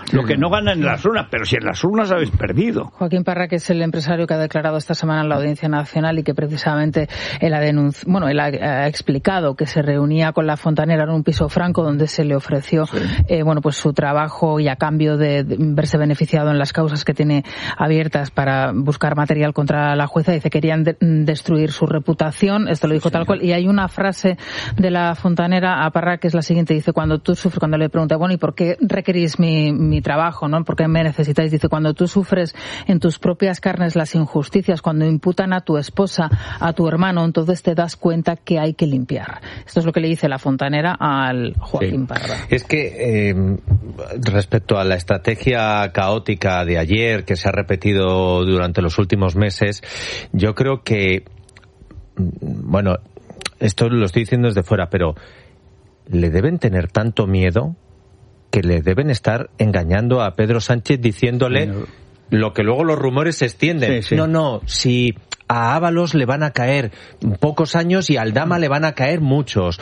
lo que no ganan en las urnas, pero si en las urnas habéis perdido. Joaquín Parra, que es el empresario que ha declarado esta semana en la Audiencia Nacional y que precisamente él ha explicado que se reunía con la fontanera en un piso franco donde se le ofreció pues su trabajo y a cambio de verse beneficiado en las causas que tiene abiertas para buscar material contra la jueza. Dice que querían destruir su reputación, esto lo dijo tal cual, y hay una frase de la fontanera a Parra que es la siguiente, dice, cuando le pregunta, bueno, ¿y por qué requerís mi trabajo, no? ¿Por qué me necesitáis? Dice, cuando tú sufres en tus propias carnes las injusticias, cuando imputan a tu esposa, a tu hermano, entonces te das cuenta que hay que limpiar. Esto es lo que le dice la fontanera al Joaquín Parra. Es que respecto a la estrategia caótica de ayer que se ha repetido durante los últimos meses, yo creo que, bueno, esto lo estoy diciendo desde fuera, pero le deben tener tanto miedo que le deben estar engañando a Pedro Sánchez diciéndole lo que luego los rumores se extienden. No, si a Ábalos le van a caer pocos años y a Aldama le van a caer muchos.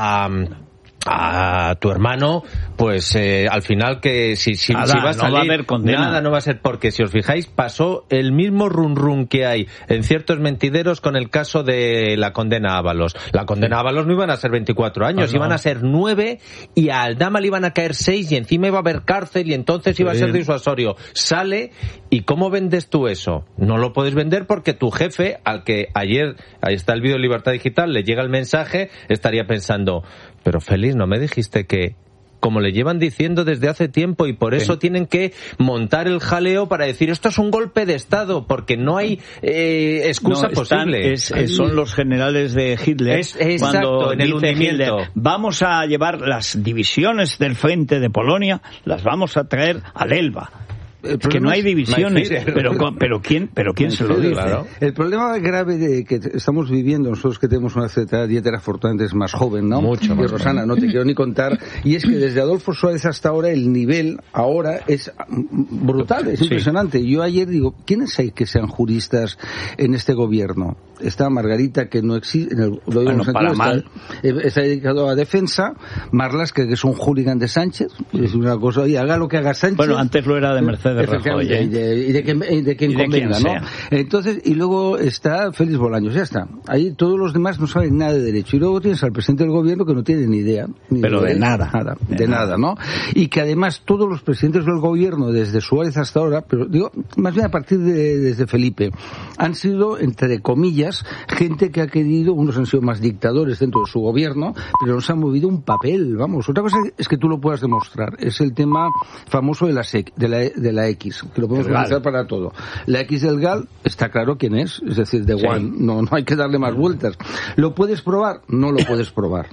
A tu hermano, pues al final que si va a salir, no va a haber condena. Nada no va a ser, porque si os fijáis pasó el mismo run que hay en ciertos mentideros con el caso de la condena a Ábalos. La condena a Ábalos no iban a ser 24 años, iban a ser 9 y a Aldama le iban a caer 6 y encima iba a haber cárcel y entonces iba a ser disuasorio. Sale y ¿cómo vendes tú eso? No lo puedes vender porque tu jefe, al que ayer, ahí está el vídeo de Libertad Digital, le llega el mensaje, estaría pensando, pero Félix, ¿no me dijiste que como le llevan diciendo desde hace tiempo y por eso tienen que montar el jaleo para decir esto es un golpe de Estado porque no hay excusa posible? Son los generales de Hitler cuando en el hundimiento Hitler, vamos a llevar las divisiones del frente de Polonia, las vamos a traer al Elba. Que no hay divisiones, pero ¿quién se lo dice? Claro. El problema grave que estamos viviendo nosotros, que tenemos una cierta dieta afortunadamente es más joven, ¿no? Mucho más. Y Rosana, no te quiero ni contar, y es que desde Adolfo Suárez hasta ahora el nivel ahora es brutal, es impresionante. Yo ayer digo, ¿quiénes hay que sean juristas en este gobierno? Está Margarita, que no existe, está dedicado a defensa, Marlas, que es un hooligan de Sánchez, es una cosa, y haga lo que haga Sánchez. Bueno, antes lo era de Mercedes Rajoy, y de quien convenga, ¿no? Entonces, y luego está Félix Bolaños, ya está. Ahí todos los demás no saben nada de derecho. Y luego tienes al presidente del gobierno que no tiene ni idea. De nada, ¿no? Y que además todos los presidentes del gobierno, desde Suárez hasta ahora, pero digo, más bien a partir desde Felipe, han sido, entre comillas, gente que ha querido, unos han sido más dictadores dentro de su gobierno, pero no se han movido un papel, vamos. Otra cosa es que tú lo puedas demostrar. Es el tema famoso de la X, que lo podemos utilizar para todo. La X del GAL está claro quién es decir, de One, no hay que darle más vueltas. ¿Lo puedes probar? No lo puedes probar.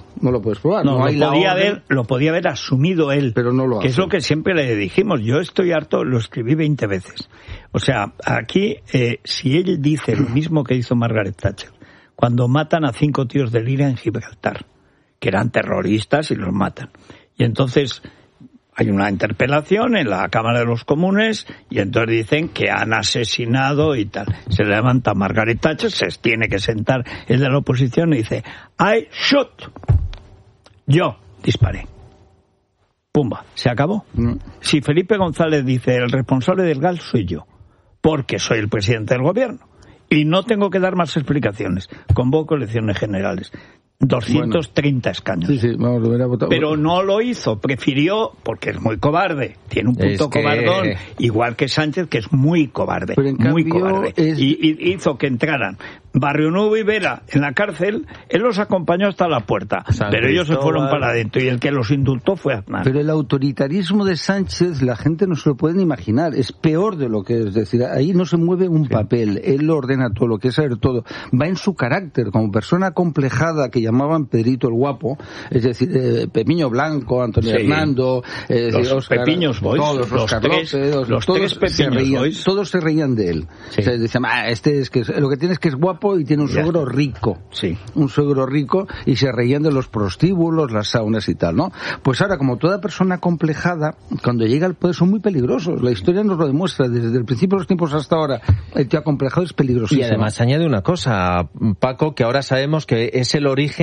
Lo podía haber asumido él, pero no lo hace. Que es lo que siempre le dijimos. Yo estoy harto, lo escribí 20 veces. O sea, aquí, si él dice lo mismo que hizo Margaret Thatcher, cuando matan a 5 tíos del IRA en Gibraltar, que eran terroristas y los matan. Y entonces hay una interpelación en la Cámara de los Comunes y entonces dicen que han asesinado y tal. Se levanta Margaret Thatcher, se tiene que sentar el de la oposición y dice, I shot. Yo disparé. Pumba, se acabó. Si Felipe González dice, el responsable del GAL soy yo, porque soy el presidente del gobierno y no tengo que dar más explicaciones, convoco elecciones generales. 230 escaños. Vamos a volver a votar. Pero no lo hizo, prefirió, porque es muy cobarde, tiene un punto cobardón, igual que Sánchez, que es muy cobarde, muy cobarde. Y hizo que entraran Barrio Nuevo y Vera en la cárcel, él los acompañó hasta la puerta, pero ellos se fueron para adentro y el que los indultó fue Aznar. Pero el autoritarismo de Sánchez, la gente no se lo puede ni imaginar, es peor de lo que es decir, ahí no se mueve un papel, él lo ordena todo, lo que es saber todo, va en su carácter, como persona complejada que llamaban Pedrito el Guapo, es decir, Pepiño Blanco, Antonio Hernando, los Oscar, Pepiños Boys, todos, los tres Pepiños Boys, todos se reían de él. O sea, decían, este es que lo que tiene es que es guapo y tiene un suegro rico. Un suegro rico y se reían de los prostíbulos, las saunas y tal, ¿no? Pues ahora, como toda persona complejada, cuando llega al poder son muy peligrosos. La historia nos lo demuestra desde el principio de los tiempos hasta ahora. El tío acomplejado es peligrosísimo. Y además añade una cosa, Paco, que ahora sabemos que es el origen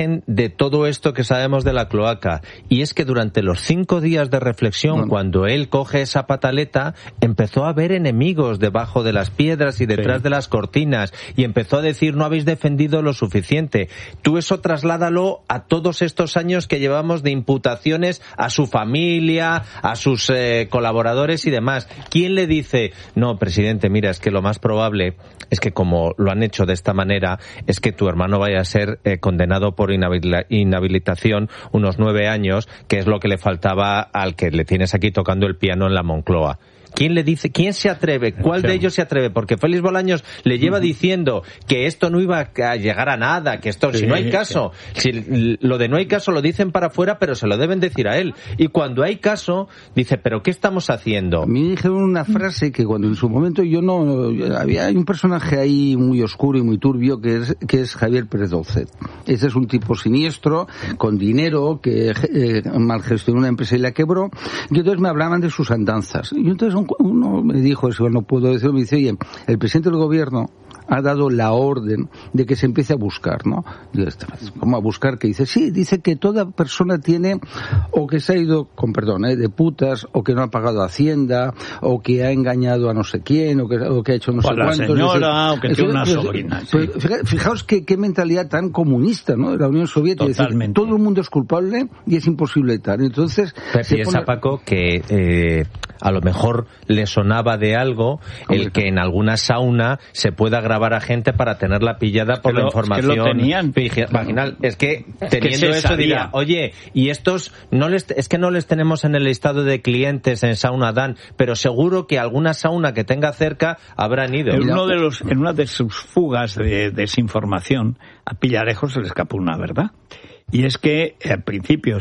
margen de todo esto que sabemos de la cloaca. Y es que durante los 5 días de reflexión, cuando él coge esa pataleta, empezó a ver enemigos debajo de las piedras y detrás de las cortinas, y empezó a decir: no habéis defendido lo suficiente. Tú eso trasládalo a todos estos años que llevamos de imputaciones a su familia, a sus colaboradores y demás. ¿Quién le dice: no, presidente, mira, es que lo más probable es que como lo han hecho de esta manera, es que tu hermano vaya a ser condenado por inhabilitación unos 9 años, que es lo que le faltaba al que le tienes aquí tocando el piano en la Moncloa? ¿Quién le dice? ¿Quién se atreve? ¿Cuál de ellos se atreve? Porque Félix Bolaños le lleva diciendo que esto no iba a llegar a nada, que esto, si no hay caso, si lo de no hay caso lo dicen para afuera, pero se lo deben decir a él. Y cuando hay caso, dice: ¿pero qué estamos haciendo? A mí me dijeron una frase que cuando en su momento había un personaje ahí muy oscuro y muy turbio que es Javier Pérez Dolcet. Ese es un tipo siniestro, con dinero, que malgestionó una empresa y la quebró, y entonces me hablaban de sus andanzas. Y entonces uno me dijo, eso no puedo decirlo, me dice: oye, el presidente del gobierno ha dado la orden de que se empiece a buscar, ¿no? ¿Cómo a buscar? Que dice, sí, dice que toda persona tiene, o que se ha ido, con perdón, de putas, o que no ha pagado Hacienda, o que ha engañado a no sé quién, o que ha hecho no sé cuántos. La señora, o que tiene una sobrina. Fijaos qué mentalidad tan comunista, ¿no? De la Unión Soviética. Totalmente. Decir, todo el mundo es culpable y es imposible tal. Entonces, piensa, Paco, que a lo mejor le sonaba de algo el que en alguna sauna se pueda grabar a gente para tenerla pillada por la información vaginal. Es que teniendo eso dirá: oye, y estos no les tenemos en el listado de clientes en Sauna Dan, pero seguro que alguna sauna que tenga cerca habrán ido. En una de sus fugas de desinformación, a Pillarejo se le escapó una verdad. Y es que al principio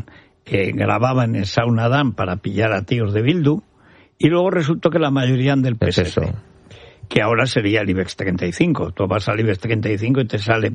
grababan en Sauna Dan para pillar a tíos de Bildu, y luego resultó que la mayoría del PSC, que ahora sería el IBEX 35. Tú vas al IBEX 35 y te sale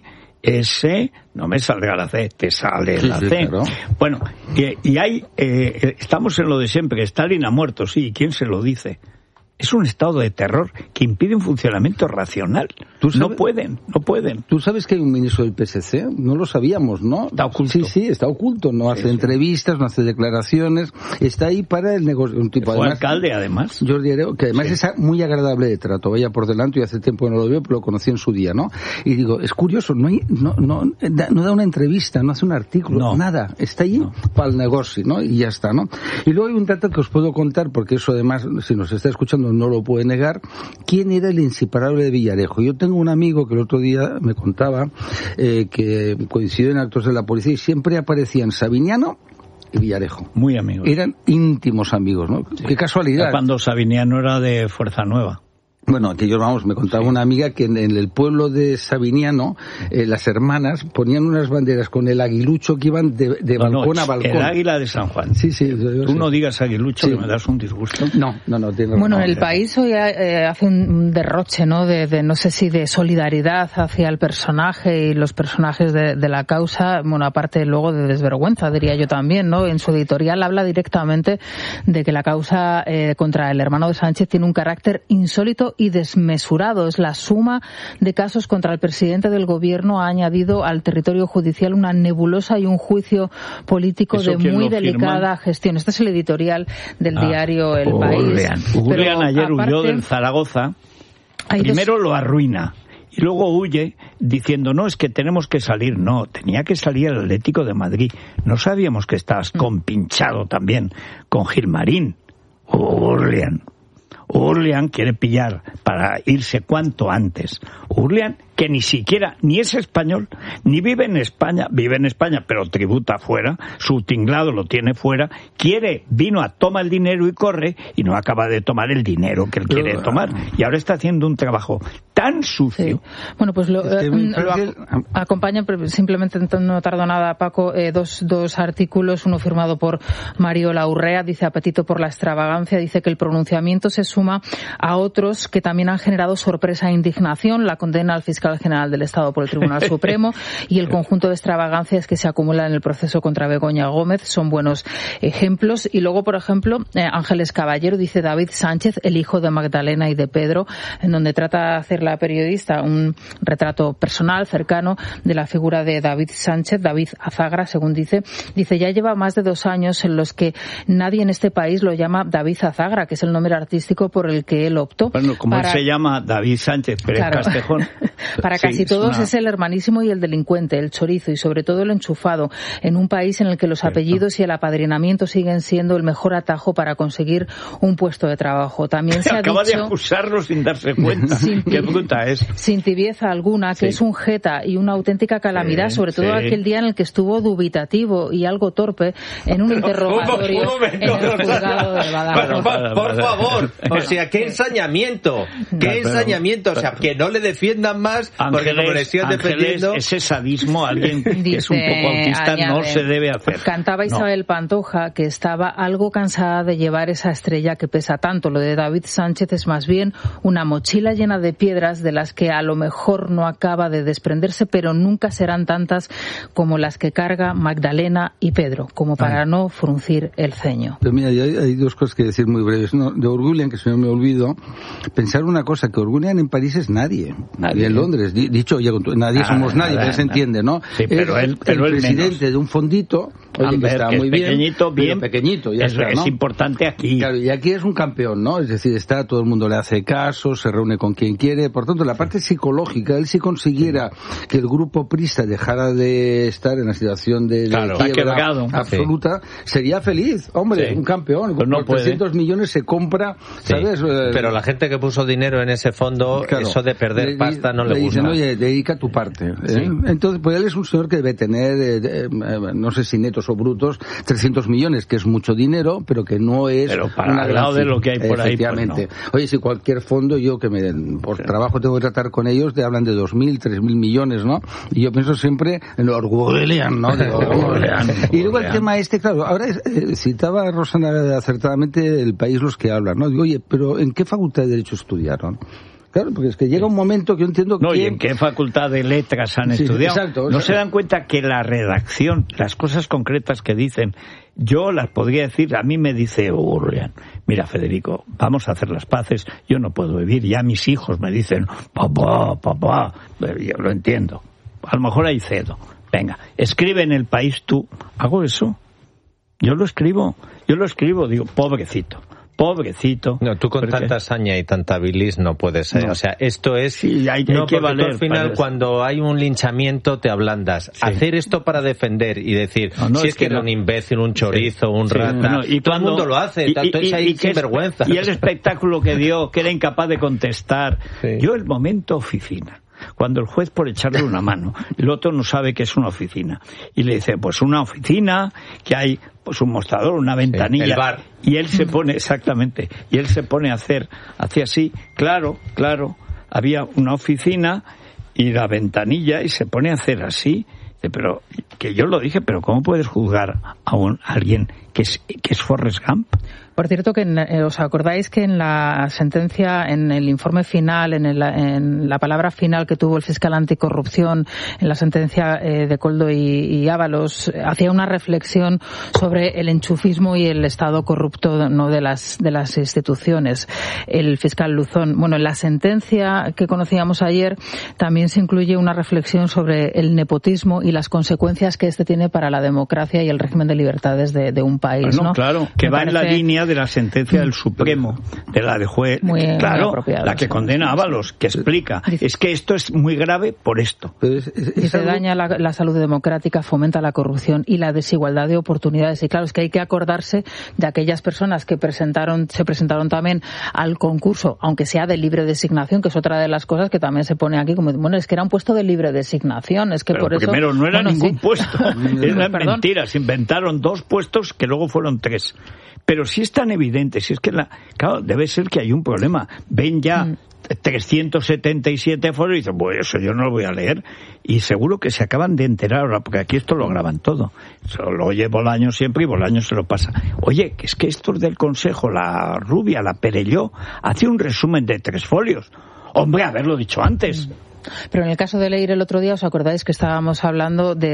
PS, no me salga la C, te sale la C. Claro. Bueno, y hay, estamos en lo de siempre, Stalin ha muerto, sí, ¿y quién se lo dice? Es un estado de terror que impide un funcionamiento racional. No pueden. ¿Tú sabes que hay un ministro del PSC? No lo sabíamos, ¿no? Está oculto. Sí, está oculto. No hace entrevistas, no hace declaraciones. Está ahí para el negocio. Un tipo, fue alcalde, además. Jordi Hereu, que además es muy agradable de trato. Vaya por delante, y hace tiempo que no lo veo, pero lo conocí en su día, ¿no? Y digo, es curioso, no da una entrevista, no hace un artículo, nada. Está ahí para el negocio, ¿no? Y ya está, ¿no? Y luego hay un dato que os puedo contar, porque eso además, si nos está escuchando, no lo puede negar. ¿Quién era el inseparable de Villarejo? Yo tengo un amigo que el otro día me contaba que coincidió en actos de la policía y siempre aparecían Sabiniano y Villarejo. Muy amigos. Eran íntimos amigos, ¿no? Sí. Qué casualidad. Cuando Sabiniano era de Fuerza Nueva. Bueno, aquellos, me contaba una amiga que en el pueblo de Sabiniano, las hermanas ponían unas banderas con el aguilucho que iban de balcón a balcón. El águila de San Juan. Sí. Tú no digas aguilucho, que me das un disgusto. No. Bueno, en el país hoy hace un derroche, ¿no? De no sé si de solidaridad hacia el personaje y los personajes de la causa, bueno, aparte luego de desvergüenza, diría yo también, ¿no? En su editorial habla directamente de que la causa contra el hermano de Sánchez tiene un carácter insólito y desmesurado. Es la suma de casos contra el presidente del gobierno, ha añadido al territorio judicial una nebulosa y un juicio político de muy delicada gestión. Este es el editorial del diario El País. Urlean ayer huyó del Zaragoza. Primero lo arruina y luego huye diciendo, no, es que tenemos que salir. No, tenía que salir el Atlético de Madrid. No sabíamos que estabas compinchado también con Gilmarín. Urlean quiere pillar para irse cuanto antes. Urlean, que ni siquiera, ni es español, ni vive en España, pero tributa fuera, su tinglado lo tiene fuera, toma el dinero y corre, y no acaba de tomar el dinero que él quiere tomar. Y ahora está haciendo un trabajo tan sucio. Sí. Bueno, pues lo acompaña, simplemente no tardo nada, Paco, dos artículos, uno firmado por Mariola Urrea, dice apetito por la extravagancia, dice que el pronunciamiento se suma a otros que también han generado sorpresa e indignación, la condena al fiscal fiscal general del Estado por el Tribunal Supremo, y el conjunto de extravagancias que se acumulan en el proceso contra Begoña Gómez son buenos ejemplos. Y luego, por ejemplo, Ángeles Caballero dice David Sánchez, el hijo de Magdalena y de Pedro, en donde trata de hacer la periodista un retrato personal, cercano, de la figura de David Sánchez, David Azagra, según dice, ya lleva más de 2 años en los que nadie en este país lo llama David Azagra, que es el nombre artístico por el que él optó. Bueno, como él se llama David Sánchez Pérez Castejón. Para casi todos es el hermanísimo y el delincuente, el chorizo y sobre todo el enchufado, en un país en el que los apellidos y el apadrinamiento siguen siendo el mejor atajo para conseguir un puesto de trabajo. También se acaba de acusarlo sin darse cuenta. Qué bruta es. Sin tibieza alguna, que es un jeta y una auténtica calamidad, sobre todo aquel día en el que estuvo dubitativo y algo torpe en un interrogatorio en el juzgado de Badajoz. Por favor, o sea, qué ensañamiento, o sea, que no le defiendan más, porque como le sigan defendiendo... Ese sadismo, alguien que es un poco autista, no se debe hacer. Cantaba Isabel Pantoja que estaba algo cansada de llevar esa estrella que pesa tanto. Lo de David Sánchez es más bien una mochila llena de piedras de las que a lo mejor no acaba de desprenderse, pero nunca serán tantas como las que carga Magdalena y Pedro, como para no fruncir el ceño. Pero mira, hay 2 cosas que decir muy breves. No, de Orgullian, que si no me olvido, pensar una cosa, que Orgullian en París es nadie. Y en Londres, dicho, oye, nadie somos nadie, pero se entiende, ¿no? Sí, pero el presidente de un fondito, oye, que está muy bien, pequeñito, ya está, ¿no? Es importante aquí. Claro, y aquí es un campeón, ¿no? Es decir, todo el mundo le hace caso, se reúne con quien quiere. Por tanto, la parte psicológica, él si consiguiera que el grupo prista dejara de estar en la situación de quiebra absoluta, sería feliz. Hombre, un campeón. Pues por 300 millones se compra, ¿sabes? Pero la gente que puso dinero en ese fondo, eso de perder pasta no le gusta. Dicen, oye, dedica tu parte. Entonces, pues él es un señor que debe tener, no sé si netos o brutos, 300 millones, que es mucho dinero, pero que no es... Pero para el lado de lo que hay por ahí, pues no. Oye, si cualquier fondo, yo que por trabajo tengo que tratar con ellos, te hablan de 2.000, 3.000 millones, ¿no? Y yo pienso siempre en lo Orgullian, ¿no? Y luego el tema claro, ahora citaba Rosana acertadamente El País los que hablan, ¿no? Digo, oye, pero ¿en qué facultad de Derecho estudiaron? Claro, porque es que llega un momento que yo entiendo que... No, ¿y en qué facultad de letras han estudiado? Exacto. No se dan cuenta que la redacción, las cosas concretas que dicen, yo las podría decir, a mí me dice Orgullian, mira, Federico, vamos a hacer las paces, yo no puedo vivir, ya mis hijos me dicen, papá, yo lo entiendo, a lo mejor ahí cedo. Venga, escribe en El País tú. ¿Hago eso? Yo lo escribo, digo, pobrecito. No, tú con tanta hazaña y tanta bilis no puedes ser. O sea, esto es... Sí, hay que valer. Tú al final, cuando hay un linchamiento, te ablandas. Sí. Hacer esto para defender y decir, si es que era un imbécil, un chorizo, un rata... Y todo el mundo lo hace, tanto es ahí sinvergüenza. Y el espectáculo que dio, que era incapaz de contestar. Yo el momento oficina. Cuando el juez, por echarle una mano, el otro no sabe que es una oficina, y le dice, pues una oficina, que hay pues un mostrador, una ventanilla, el bar. Y él se pone, exactamente, y él se pone a hacer así, claro, había una oficina y la ventanilla, y se pone a hacer así, pero que yo lo dije, pero ¿cómo puedes juzgar a alguien que es Forrest Gump? Por cierto, que os acordáis que en la sentencia, en el informe final, en la palabra final que tuvo el fiscal anticorrupción, en la sentencia de Koldo y Ábalos, hacía una reflexión sobre el enchufismo y el estado corrupto, ¿no?, de las instituciones. El fiscal Luzón. Bueno, en la sentencia que conocíamos ayer también se incluye una reflexión sobre el nepotismo y las consecuencias que este tiene para la democracia y el régimen de libertades de un país. Bueno, ¿no? Claro, que va en la línea de la sentencia del Supremo, de la de juez, claro, la que condena a Ábalos, que explica, es que esto es muy grave por esto. Y se daña la salud democrática, fomenta la corrupción y la desigualdad de oportunidades. Y claro, es que hay que acordarse de aquellas personas que se presentaron también al concurso, aunque sea de libre designación, que es otra de las cosas que también se pone aquí, como, bueno, es que era un puesto de libre designación, es que pero por eso... Primero, no era ningún puesto, eran mentiras, inventaron 2 puestos que luego fueron 3. Pero si es tan evidente, si es que claro, debe ser que hay un problema. Ven ya 377 foros y dicen, pues eso yo no lo voy a leer. Y seguro que se acaban de enterar ahora, porque aquí esto lo graban todo. Eso lo oye Bolaño siempre y Bolaño se lo pasa. Oye, que es que estos del Consejo, la Rubia, la Perelló, hace un resumen de 3 folios. Hombre, haberlo dicho antes. Pero en el caso de Leire el otro día, ¿os acordáis que estábamos hablando de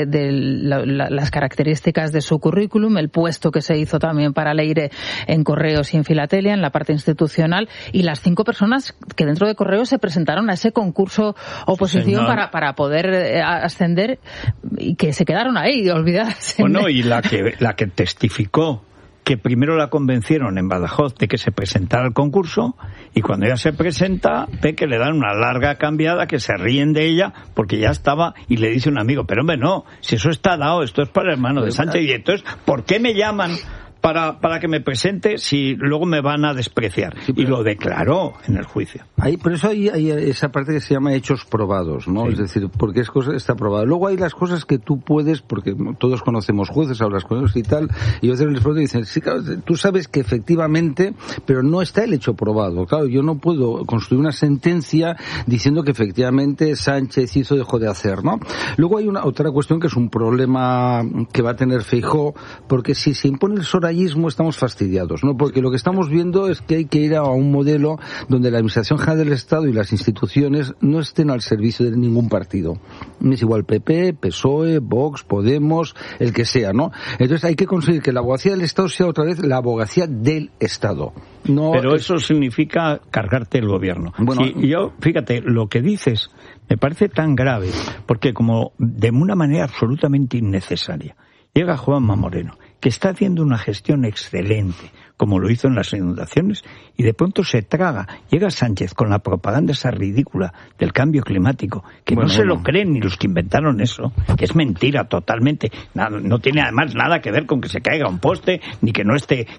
las características de su currículum, el puesto que se hizo también para Leire en Correos y en Filatelia, en la parte institucional, y las 5 personas que dentro de Correos se presentaron a ese concurso oposición para poder ascender y que se quedaron ahí, olvidadas? Bueno, y la que testificó que primero la convencieron en Badajoz de que se presentara al concurso, y cuando ella se presenta ve que le dan una larga cambiada, que se ríen de ella porque ya estaba, y le dice un amigo, pero hombre, no, si eso está dado, esto es para el hermano de Sánchez, y entonces, ¿por qué me llaman para que me presente si luego me van a despreciar? Sí, y lo declaró en el juicio. Por eso hay esa parte que se llama hechos probados, ¿no? Sí. Es decir, porque está probado. Luego hay las cosas que tú puedes, porque todos conocemos jueces, hablas con ellos y tal, y a veces les pregunto y dicen, sí, claro, tú sabes que efectivamente, pero no está el hecho probado. Claro, yo no puedo construir una sentencia diciendo que efectivamente Sánchez hizo o dejó de hacer, ¿no? Luego hay otra cuestión que es un problema que va a tener Feijóo, porque si se impone el sorayismo estamos fastidiados, ¿no? Porque lo que estamos viendo es que hay que ir a un modelo donde la Administración General del Estado y las instituciones no estén al servicio de ningún partido. Es igual PP, PSOE, Vox, Podemos, el que sea, ¿no? Entonces hay que conseguir que la abogacía del Estado sea otra vez la abogacía del Estado. No. Pero eso significa cargarte el gobierno. Bueno, y yo, fíjate, lo que dices me parece tan grave, porque como de una manera absolutamente innecesaria llega Juanma Moreno, que está haciendo una gestión excelente, como lo hizo en las inundaciones, y de pronto se traga. Llega Sánchez con la propaganda esa ridícula del cambio climático, que no se lo creen ni los que inventaron eso, que es mentira totalmente. No tiene además nada que ver con que se caiga un poste, ni que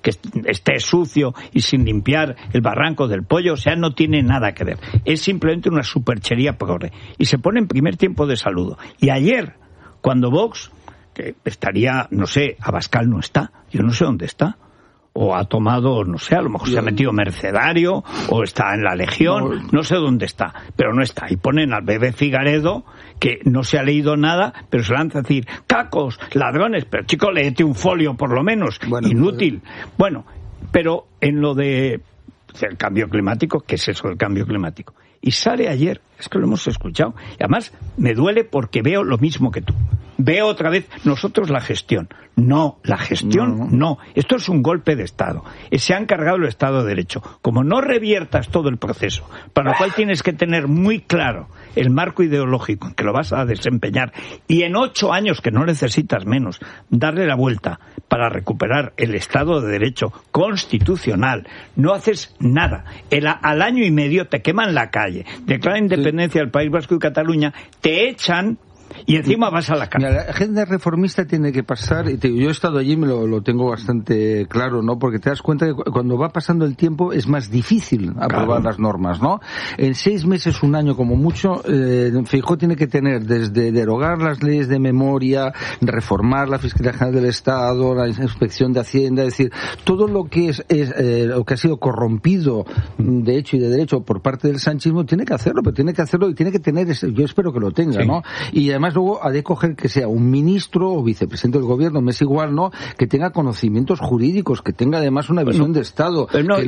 esté sucio y sin limpiar el barranco del Pollo, o sea, no tiene nada que ver. Es simplemente una superchería progre. Y se pone en primer tiempo de saludo. Y ayer, cuando Vox, que estaría, no sé, Abascal no está, yo no sé dónde está, o ha tomado, no sé, a lo mejor se ha metido mercedario, o está en la Legión, no sé dónde está, pero no está. Y ponen al bebé Figaredo, que no se ha leído nada, pero se lanza a decir, cacos, ladrones, pero chico, léete un folio por lo menos, inútil. Bueno, pero en lo de el cambio climático, ¿qué es eso del cambio climático? Y sale ayer, es que lo hemos escuchado, y además me duele porque veo lo mismo que tú. Veo otra vez nosotros la gestión. No, la gestión no. Esto es un golpe de Estado. Se han cargado el Estado de Derecho. Como no reviertas todo el proceso, para lo cual tienes que tener muy claro el marco ideológico en que lo vas a desempeñar, y en 8 años, que no necesitas menos, darle la vuelta para recuperar el Estado de Derecho constitucional, no haces nada. Al año y medio te queman la calle, declaran independencia del País Vasco y Cataluña, te echan, y encima vas a la cárcel. La agenda reformista tiene que pasar, y yo he estado allí, lo tengo bastante claro, ¿no? Porque te das cuenta que cuando va pasando el tiempo es más difícil aprobar las normas, ¿no? En 6 meses, 1 año como mucho, Feijóo tiene que tener desde derogar las leyes de memoria, reformar la Fiscalía General del Estado, la Inspección de Hacienda, es decir, todo lo que lo que ha sido corrompido de hecho y de derecho por parte del sanchismo, tiene que hacerlo, pero tiene que hacerlo y tiene que tener, yo espero que lo tenga, ¿no? Y además luego ha de coger que sea un ministro o vicepresidente del gobierno, me es igual, ¿no? Que tenga conocimientos jurídicos, que tenga además una visión de Estado.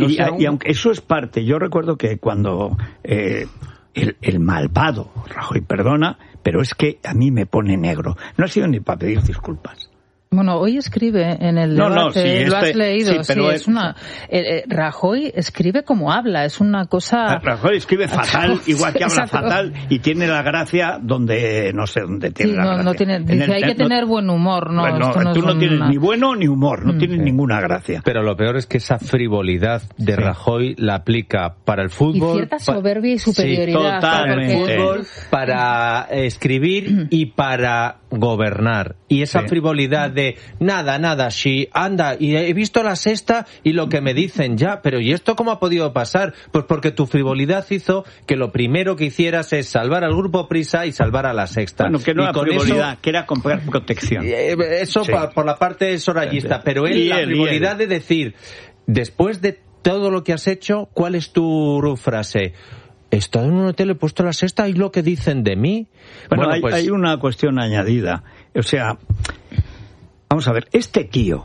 Y aunque eso es parte, yo recuerdo que cuando el malvado Rajoy, perdona, pero es que a mí me pone negro. No ha sido ni para pedir disculpas. Bueno, hoy escribe en el debate, lo has leído, es una... Rajoy escribe como habla, es una cosa... Rajoy escribe fatal, igual que habla fatal, y tiene la gracia donde, no sé dónde tiene la gracia. No tiene, dice, hay que tener buen humor, ¿no? Tú no tienes ni bueno ni humor, no tienes ninguna gracia. Pero lo peor es que esa frivolidad de Rajoy la aplica para el fútbol... Y cierta soberbia y superioridad. Totalmente. Fútbol, para escribir y para gobernar. Y esa frivolidad de nada, si anda, y he visto La Sexta y lo que me dicen ya, pero ¿y esto cómo ha podido pasar? Pues porque tu frivolidad hizo que lo primero que hicieras es salvar al Grupo Prisa y salvar a La Sexta. Bueno, que no era frivolidad, que era comprar protección. Eso por la parte sorayista, pero la frivolidad de decir, después de todo lo que has hecho, ¿cuál es tu frase? He estado en un hotel, he puesto La Sexta y lo que dicen de mí. Bueno, hay una cuestión añadida. O sea, vamos a ver, este tío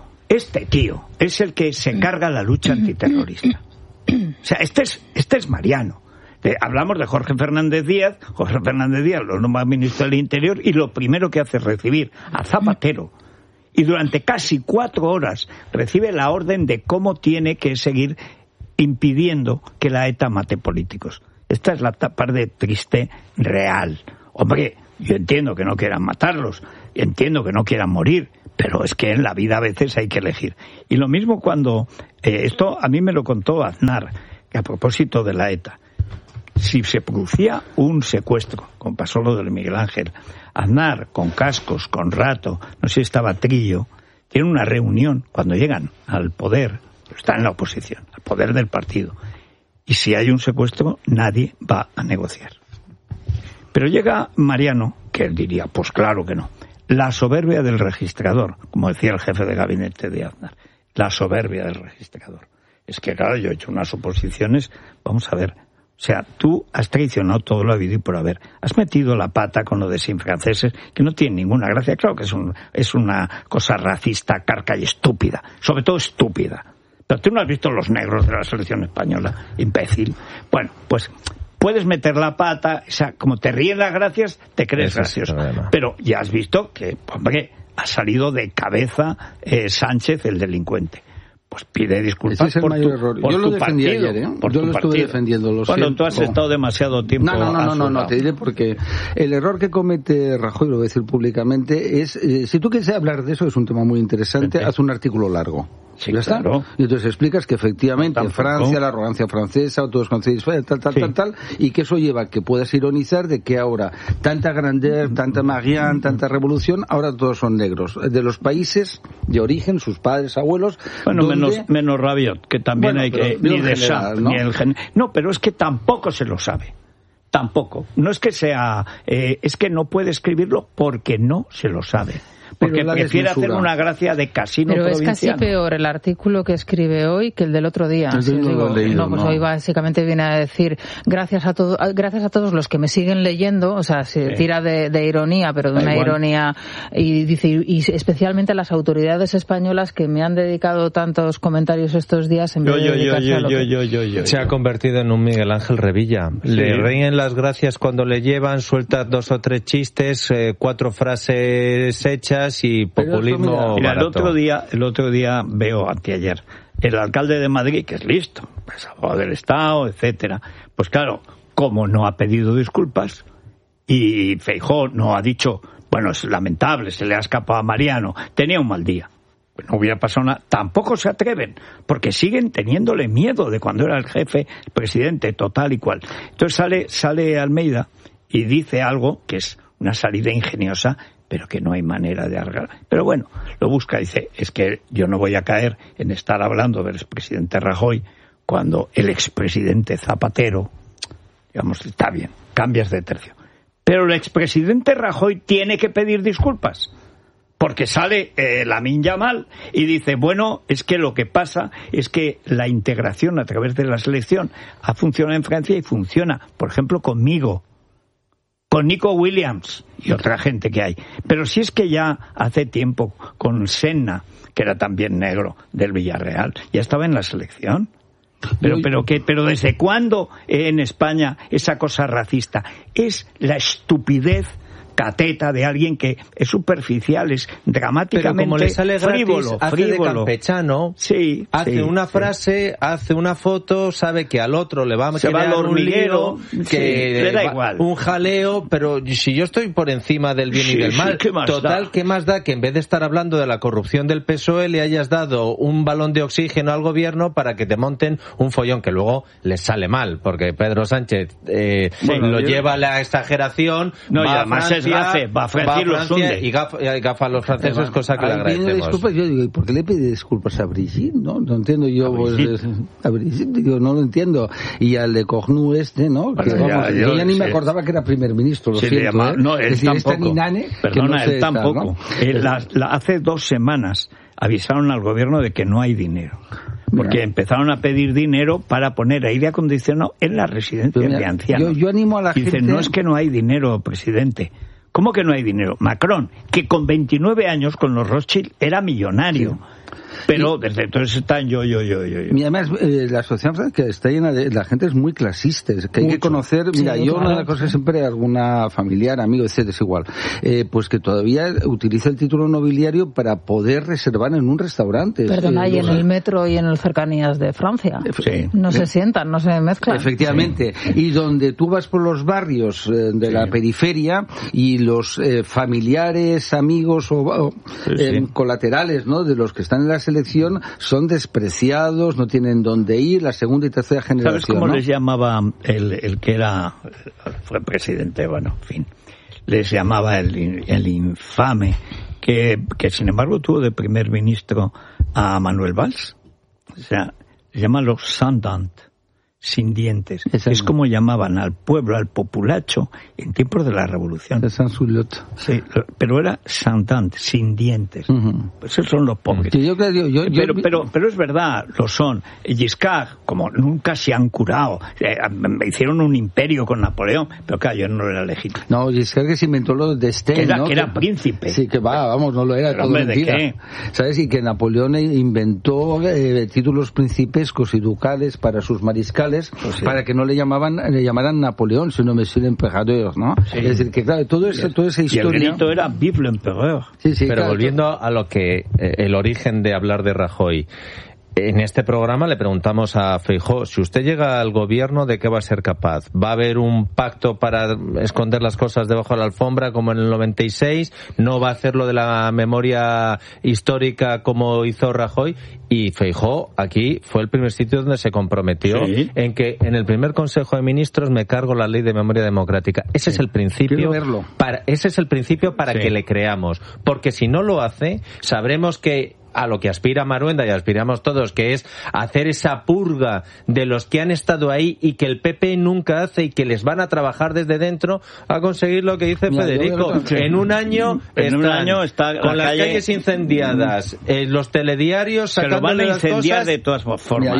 es el que se carga la lucha antiterrorista. O sea, este es Mariano. Hablamos de Jorge Fernández Díaz. Jorge Fernández Díaz lo nombra ministro del Interior y lo primero que hace es recibir a Zapatero. Y durante casi 4 horas recibe la orden de cómo tiene que seguir impidiendo que la ETA mate políticos. Esta es la parte triste real. Hombre, yo entiendo que no quieran matarlos, entiendo que no quieran morir, pero es que en la vida a veces hay que elegir. Y lo mismo cuando... esto a mí me lo contó Aznar, que a propósito de la ETA. Si se producía un secuestro, como pasó lo del Miguel Ángel, Aznar, con cascos, con rato, no sé si estaba Trillo, tiene una reunión cuando llegan al poder, está en la oposición, al poder del partido. Y si hay un secuestro, nadie va a negociar. Pero llega Mariano, que él diría, pues claro que no. La soberbia del registrador, como decía el jefe de gabinete de Aznar, la soberbia del registrador. Es que, claro, yo he hecho unas oposiciones, vamos a ver, o sea, tú has traicionado todo lo habido y por haber. Has metido la pata con lo de sin franceses, que no tiene ninguna gracia. Claro que es una cosa racista, carca y estúpida. Sobre todo estúpida. Pero tú no has visto los negros de la selección española, imbécil. Bueno, pues puedes meter la pata, o sea, como te ríen las gracias, te crees gracioso. Pero ya has visto que, hombre, ha salido de cabeza Sánchez, el delincuente. Pues pide disculpas. Ese es el mayor error. Yo lo defendí ayer, ¿eh? Yo lo estuve defendiendo. Bueno, tú has estado demasiado tiempo. No, te diré porque el error que comete Rajoy, lo voy a decir públicamente, es, si tú quieres hablar de eso, es un tema muy interesante, haz un artículo largo. Sí, ¿ya está? Claro. Y entonces explicas que efectivamente en Francia, la arrogancia francesa, todos concedís tal, y que eso lleva a que puedas ironizar de que ahora tanta grandeur, tanta Marianne, tanta revolución, ahora todos son negros. De los países de origen, sus padres, abuelos... Bueno, menos Rabiot, que también hay que... Ni de Champ, ¿no? Ni el no, pero es que tampoco se lo sabe. Tampoco. No es que sea... es que no puede escribirlo porque no se lo sabe. Porque prefiere hacer una gracia de casino provinciano. Pero es casi peor el artículo que escribe hoy que el del otro día. Hoy básicamente viene a decir gracias a todos los que me siguen leyendo, o sea, se tira de ironía, pero de una ironía, y dice, y especialmente a las autoridades españolas que me han dedicado tantos comentarios estos días en vez de dedicarse a lo que... Se ha convertido en un Miguel Ángel Revilla. Sí. Le ríen las gracias cuando le llevan, suelta 2 o 3 chistes, 4 frases hechas y populismo. Mira, el otro día veo anteayer el alcalde de Madrid, que es listo, es abogado del Estado, etcétera. Pues claro, como no ha pedido disculpas y Feijóo no ha dicho, bueno, es lamentable, se le ha escapado a Mariano, tenía un mal día. Pues no hubiera pasado nada. Tampoco se atreven, porque siguen teniéndole miedo de cuando era el jefe, el presidente, total y cual. Entonces sale Almeida y dice algo que es una salida ingeniosa, pero que no hay manera de arreglar. Pero bueno, lo busca, dice, es que yo no voy a caer en estar hablando del expresidente Rajoy cuando el expresidente Zapatero, digamos, está bien, cambias de tercio. Pero el expresidente Rajoy tiene que pedir disculpas, porque sale Lamine Yamal y dice, bueno, es que lo que pasa es que la integración a través de la selección ha funcionado en Francia y funciona, por ejemplo, conmigo, con Nico Williams y otra gente que hay. Pero si es que ya hace tiempo con Senna, que era también negro del Villarreal, ya estaba en la selección. Pero ¿desde cuándo en España esa cosa racista? Es la estupidez cateta de alguien que es superficial, es dramáticamente pero como le sale gratis, frívolo. De campechano, hace una frase, hace una foto, sabe que al otro le va a crear un lío, que le da igual. Un jaleo, pero si yo estoy por encima del bien y del mal, ¿qué más da que en vez de estar hablando de la corrupción del PSOE le hayas dado un balón de oxígeno al gobierno para que te monten un follón que luego les sale mal, porque Pedro Sánchez lleva a la exageración, va a Francia y gafa a los franceses, cosa que le agradecemos. Disculpas, yo digo, ¿y por qué le pide disculpas a Brigitte? No entiendo yo. A Brigitte, digo, no lo entiendo. Y al de Cornu ¿no? Que, yo ya ni me acordaba que era primer ministro, lo siento. No, él tampoco. Perdona, él tampoco. ¿no? Hace 2 semanas avisaron al gobierno de que no hay dinero. Porque empezaron a pedir dinero para poner aire acondicionado en las residencias de ancianos. Yo animo a la gente... Dicen, no es que no hay dinero, presidente. ¿Cómo que no hay dinero? Macron, que con 29 años con los Rothschild era millonario. Pero desde entonces está en yo. Y además, la sociedad que está llena de... La gente es muy clasista, es que hay que conocer... Mira, yo una de las cosas siempre, alguna familiar, amigo, etcétera, es igual, pues que todavía utiliza el título nobiliario para poder reservar en un restaurante. Perdona, y en el metro y en las cercanías de Francia. Sí. No se sientan, no se mezclan. Efectivamente. Sí. Y donde tú vas por los barrios de la periferia y los familiares, amigos o colaterales, ¿no?, de los que están en la selección son despreciados, no tienen dónde ir, la segunda y tercera generación. ¿Sabes cómo, ¿no?, les llamaba el que fue presidente? Bueno, en fin, les llamaba el infame, que sin embargo tuvo de primer ministro a Manuel Valls. O sea, se llaman los Sandant, sin dientes. Es como llamaban al pueblo, al populacho, en tiempos de la Revolución. Sí, pero era Sandant, sin dientes. Pues esos son los pobres. Pero es verdad, lo son. Giscard, como nunca se han curado, hicieron un imperio con Napoleón, pero claro, yo no era legítimo. No, Giscard que se inventó lo de Stein, que era príncipe. Sí, que no lo era, pero todo mentira. ¿De qué? ¿Sabes? Y que Napoleón inventó títulos principescos y ducales para sus mariscales, pues para que no le llamaran Napoleón, sino Monsieur l'Empereur, ¿no? Sí. Es decir, que claro, toda esa historia... Y el grito era Vive l'Empereur. Sí, pero claro, volviendo a lo que el origen de hablar de Rajoy. En este programa le preguntamos a Feijóo, si usted llega al gobierno, ¿de qué va a ser capaz? ¿Va a haber un pacto para esconder las cosas debajo de la alfombra como en el 96? ¿No va a hacer lo de la memoria histórica como hizo Rajoy? Y Feijóo aquí fue el primer sitio donde se comprometió en que en el primer Consejo de Ministros me cargo la ley de memoria democrática. Ese es el principio. Quiero verlo. Ese es el principio para que le creamos. Porque si no lo hace, sabremos que a lo que aspira Maruenda y aspiramos todos, que es hacer esa purga de los que han estado ahí y que el PP nunca hace y que les van a trabajar desde dentro a conseguir lo que dice Federico. En un año está con las calles incendiadas, los telediarios sacando van a incendiar cosas, de todas formas.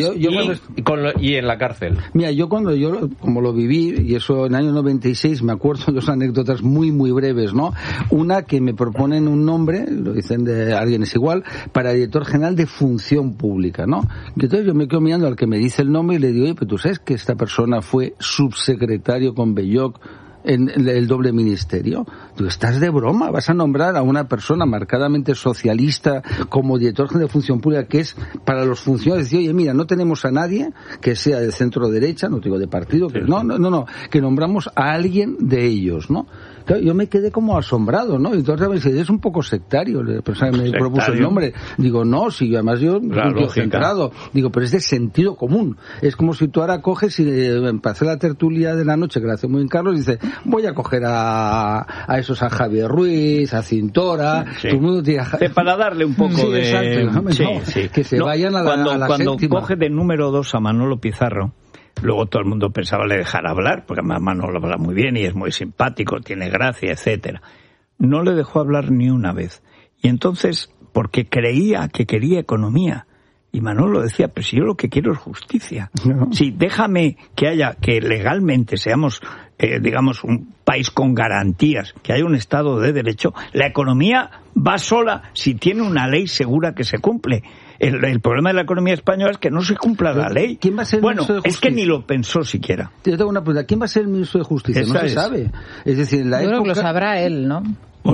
Y en la cárcel. Mira, cuando yo como lo viví, y eso en el año 96, me acuerdo de dos anécdotas muy muy breves, ¿no? Una, que me proponen un nombre, lo dicen de alguien es igual, para director general de Función Pública, ¿no? Que entonces yo me quedo mirando al que me dice el nombre y le digo, oye, pero tú sabes que esta persona fue subsecretario con Belloc en el doble ministerio. Tú estás de broma, vas a nombrar a una persona marcadamente socialista como director general de Función Pública, que es para los funcionarios decir, oye, mira, no tenemos a nadie que sea de centro derecha, no digo de partido, que nombramos a alguien de ellos, ¿no? Claro, yo me quedé como asombrado, ¿no? Y entonces me dice, es un poco sectario, la persona que me propuso el nombre. Digo, no, si además yo estoy centrado. Digo, pero es de sentido común. Es como si tú ahora coges y para hacer la tertulia de la noche, que la hace muy bien Carlos, y dice, voy a coger a esos, a Javier Ruiz, a Cintora, todo el mundo tira... para darle un poco de... Exacto, que se vayan a la cuando séptima. Coge de número 2 a Manolo Pizarro, luego todo el mundo pensaba le dejar hablar, porque además Manolo habla muy bien y es muy simpático, tiene gracia, etcétera. No le dejó hablar ni una vez. Y entonces, porque creía que quería economía, y Manolo decía, pero si yo lo que quiero es justicia. No. Sí, déjame que legalmente seamos, digamos, un país con garantías, que haya un Estado de Derecho. La economía va sola si tiene una ley segura que se cumple. El problema de la economía española es que no se cumpla la ley. ¿Quién va a ser el ministro de Justicia? Es que ni lo pensó siquiera. Yo tengo una pregunta. ¿Quién va a ser el ministro de Justicia? No se sabe. Es decir, en la Yo época... creo que lo sabrá él, ¿no?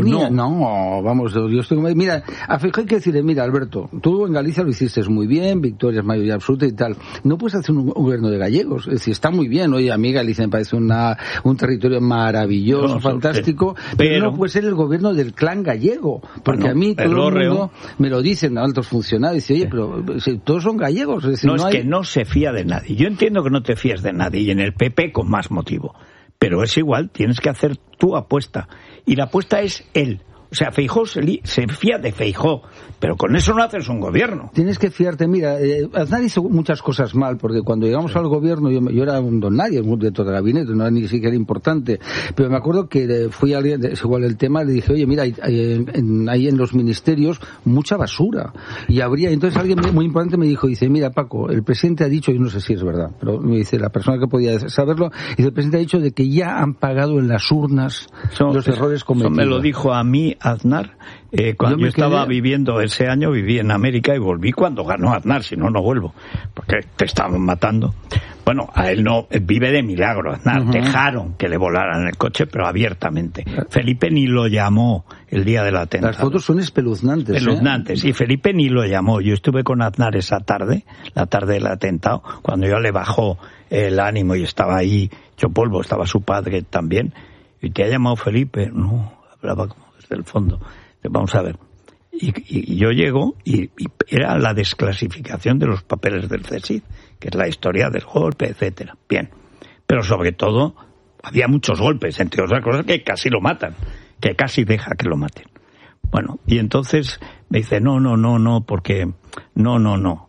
No, vamos, yo estoy... Mira, a Feijóo hay que decirle, mira, Alberto, tú en Galicia lo hiciste muy bien, victorias, mayoría absoluta y tal. No puedes hacer un gobierno de gallegos. Es decir, está muy bien. Oye, a mí Galicia me parece un territorio maravilloso, fantástico, pero no puede ser el gobierno del clan gallego. Porque a mí todo el mundo me lo dicen, altos funcionarios, y dice, oye, pero si todos son gallegos. Es decir, que no se fía de nadie. Yo entiendo que no te fías de nadie, y en el PP con más motivo. Pero es igual, tienes que hacer tu apuesta. Y la apuesta es él. O sea, Feijóo se fía de Feijóo, pero con eso no haces un gobierno. Tienes que fiarte. Mira, Aznar hizo muchas cosas mal, porque cuando llegamos al gobierno, yo era un don nadie, un director de gabinete, no era ni siquiera importante, pero me acuerdo que fui a alguien, es igual el tema, le dije, oye, mira, ahí en los ministerios mucha basura, y entonces alguien muy importante me dice, mira, Paco, el presidente ha dicho, y no sé si es verdad, pero me dice, la persona que podía saberlo, dice, el presidente ha dicho de que ya han pagado en las urnas los errores cometidos. Eso me lo dijo a mí Aznar, cuando yo estaba viviendo ese año, viví en América y volví cuando ganó Aznar, si no, no vuelvo, porque te estaban matando. Bueno, a él no, vive de milagro, Aznar. Dejaron que le volaran el coche, pero abiertamente. Felipe ni lo llamó el día del atentado. Las fotos son espeluznantes. Espeluznantes, y Felipe ni lo llamó. Yo estuve con Aznar esa tarde, la tarde del atentado, cuando ya le bajó el ánimo y estaba ahí hecho polvo, estaba su padre también. ¿Y te ha llamado Felipe? No, hablaba como desde el fondo. Vamos a ver. Y yo llego y era la desclasificación de los papeles del CSIC, que es la historia del golpe, etcétera. Bien. Pero sobre todo, había muchos golpes, entre otras cosas que casi lo matan, que casi deja que lo maten. Bueno, y entonces me dice, no, porque no.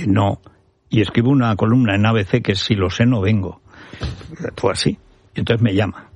Y escribo una columna en ABC que es si lo sé no vengo. Fue así. Y entonces me llama,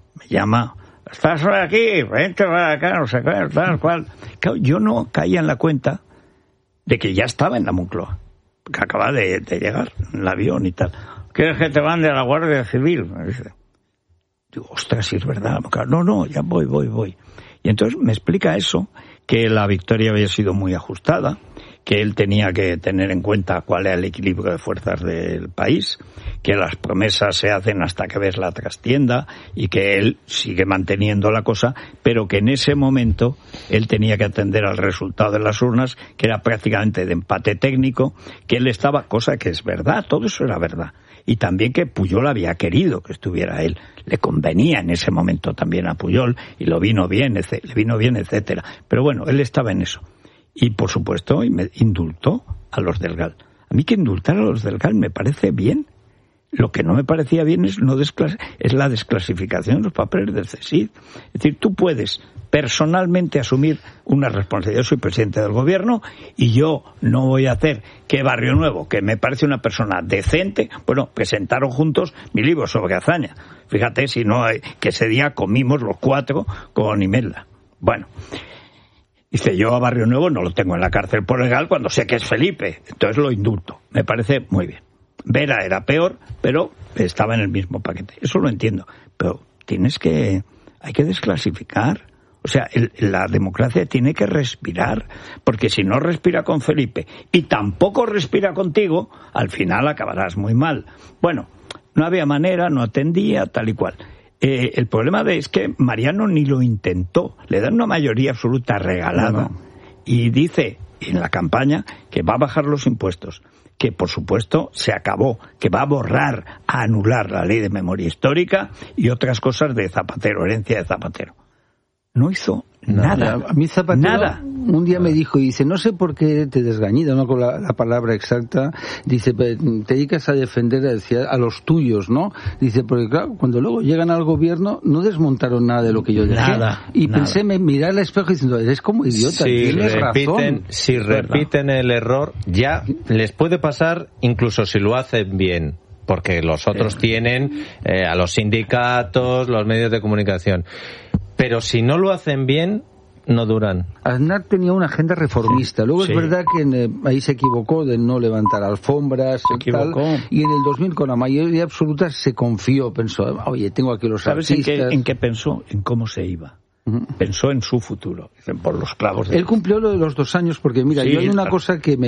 estás aquí, vente para acá, no sé qué, tal cual. Claro, yo no caía en la cuenta de que ya estaba en la Moncloa, que acaba de llegar en el avión y tal. ¿Quieres que te mande a la Guardia Civil? Me dice. Digo, ostras, si es verdad. No, ya voy. Y entonces me explica eso, que la victoria había sido muy ajustada, que él tenía que tener en cuenta cuál era el equilibrio de fuerzas del país, que las promesas se hacen hasta que ves la trastienda y que él sigue manteniendo la cosa, pero que en ese momento él tenía que atender al resultado de las urnas, que era prácticamente de empate técnico, que él estaba, cosa que es verdad, todo eso era verdad. Y también que Pujol había querido que estuviera él. Le convenía en ese momento también a Pujol y le vino bien, etcétera. Pero bueno, él estaba en eso. Y por supuesto, me indultó a los del GAL. A mí que indultar a los del GAL me parece bien. Lo que no me parecía bien es la desclasificación de los papeles del CSIC. Es decir, tú puedes personalmente asumir una responsabilidad. Yo soy presidente del gobierno y yo no voy a hacer que Barrio Nuevo, que me parece una persona decente, presentaron juntos mi libro sobre Azaña. Fíjate si no hay, que ese día comimos los 4 con Imelda. Bueno, dice, yo a Barrio Nuevo no lo tengo en la cárcel por legal cuando sé que es Felipe, entonces lo indulto. Me parece muy bien. Vera era peor, pero estaba en el mismo paquete. Eso lo entiendo. Pero hay que desclasificar. O sea, la democracia tiene que respirar, porque si no respira con Felipe y tampoco respira contigo, al final acabarás muy mal. Bueno, no había manera, no atendía, tal y cual. El problema es que Mariano ni lo intentó. Le dan una mayoría absoluta regalada y dice en la campaña que va a bajar los impuestos, que por supuesto se acabó, que va a anular la ley de memoria histórica y otras cosas de Zapatero, herencia de Zapatero. No hizo nada. A mí Zapatero un día me dijo, y dice, no sé por qué te desgañida, no con la palabra exacta, dice, te dedicas a defender a los tuyos, ¿no? Dice, porque claro, cuando luego llegan al gobierno no desmontaron nada de lo que yo dejé. Pensé, mirar al espejo diciendo, eres como idiota, tienes razón. Si repiten el error, ya les puede pasar incluso si lo hacen bien. Porque los otros tienen a los sindicatos, los medios de comunicación. Pero si no lo hacen bien, no duran. Aznar tenía una agenda reformista. Luego es verdad que ahí se equivocó de no levantar alfombras y tal. Y en el 2000 con la mayoría absoluta se confió. Pensó, oye, tengo aquí los artistas. ¿Sabes en qué pensó? En cómo se iba. Pensó en su futuro, por los clavos. Él cumplió lo de los 2 años porque, mira, yo hay una cosa que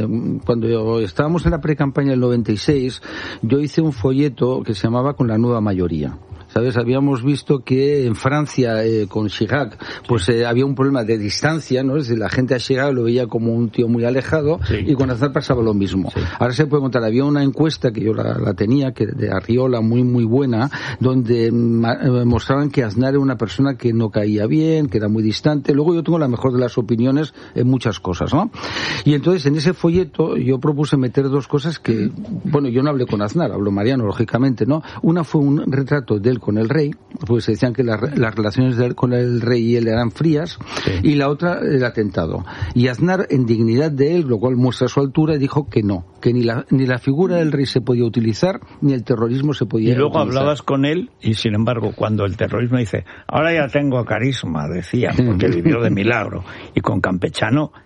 cuando estábamos en la pre-campaña del 96, yo hice un folleto que se llamaba Con la nueva mayoría. ¿Sabes? Habíamos visto que en Francia, con Chirac, había un problema de distancia, ¿no? Es decir, la gente a Chirac lo veía como un tío muy alejado, y con Aznar pasaba lo mismo. Ahora se puede contar, había una encuesta que yo la tenía, que de Arriola, muy, muy buena, donde mostraban que Aznar era una persona que no caía bien, que era muy distante. Luego yo tengo la mejor de las opiniones en muchas cosas, ¿no? Y entonces, en ese folleto, yo propuse meter 2 cosas que, yo no hablé con Aznar, habló Mariano, lógicamente, ¿no? Una fue un retrato de él con el rey, pues se decían que las relaciones de él con el rey y él eran frías, y la otra el atentado. Y Aznar, en dignidad de él, lo cual muestra su altura, dijo que no, que ni la figura del rey se podía utilizar, ni el terrorismo se podía utilizar. Y luego hablabas con él, y sin embargo, cuando el terrorismo dice, ahora ya tengo carisma, decía, porque vivió de milagro, y con Campechano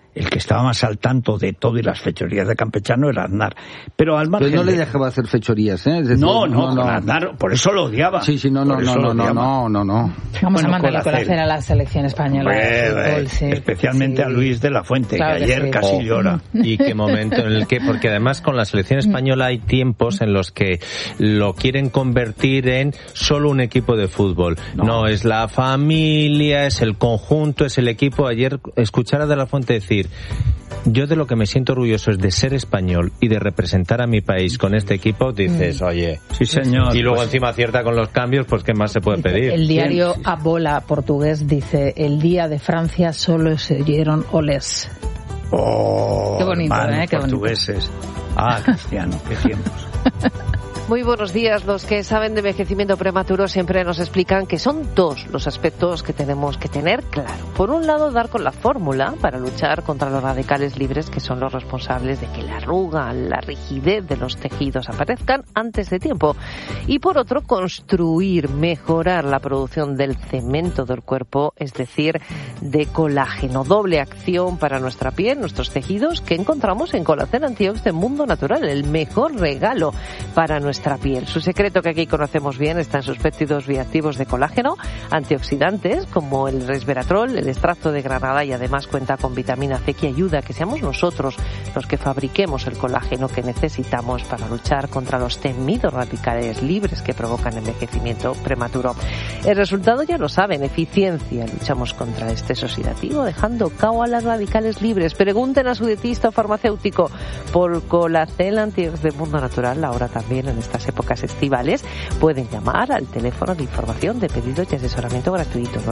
el que estaba más al tanto de todo y las fechorías de Campechano era Aznar. Pero al margen no le dejaba hacer fechorías, ¿eh? Es decir, no, Aznar, por eso lo odiaba. Sí, no. Vamos a mandarle Colacel a la selección española de fútbol, sí. Especialmente a Luis de la Fuente, claro que ayer casi llora. Y qué momento en el que, porque además con la selección española hay tiempos en los que lo quieren convertir en solo un equipo de fútbol. No, es la familia, es el conjunto, es el equipo. Ayer escuchar a De la Fuente decir: yo de lo que me siento orgulloso es de ser español y de representar a mi país con este equipo. Dices, oye, sí señor. Y luego encima acierta con los cambios, pues ¿qué más se puede pedir? El diario A Bola portugués dice: el día de Francia solo se oyeron olés. Oh, qué bonito, qué portugueses. Ah, Cristiano, qué tiempos. Muy buenos días. Los que saben de envejecimiento prematuro siempre nos explican que son dos los aspectos que tenemos que tener claro. Por un lado, dar con la fórmula para luchar contra los radicales libres, que son los responsables de que la arruga, la rigidez de los tejidos aparezcan antes de tiempo. Y por otro, construir, mejorar la producción del cemento del cuerpo, es decir, de colágeno. Doble acción para nuestra piel, nuestros tejidos, que encontramos en Colacel Antiox de Mundo Natural, el mejor regalo para nuestra piel. Su secreto, que aquí conocemos bien, está en sus péptidos bioactivos de colágeno, antioxidantes como el resveratrol, el extracto de granada, y además cuenta con vitamina C, que ayuda a que seamos nosotros los que fabriquemos el colágeno que necesitamos para luchar contra los temidos radicales libres que provocan envejecimiento prematuro. El resultado ya lo saben: eficiencia. Luchamos contra el estrés oxidativo dejando cao a las radicales libres. Pregunten a su dietista o farmacéutico por Colacel Antiox de Mundo Natural. Ahora también en estas épocas estivales pueden llamar al teléfono de información, de pedidos y asesoramiento gratuito